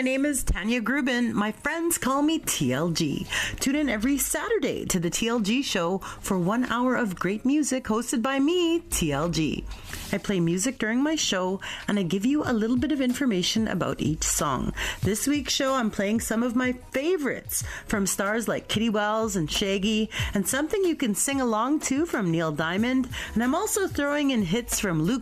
name is Tanya Grubin. My friends call me TLG. Tune in every Saturday to the TLG show for 1 hour of great music hosted by me, TLG. I play music during my show and I give you a little bit of information about each song. This week's show, I'm playing some of my favorites from stars like Kitty Wells and Shaggy, and something you can sing along to from Neil Diamond. And I'm also throwing in hits from Luke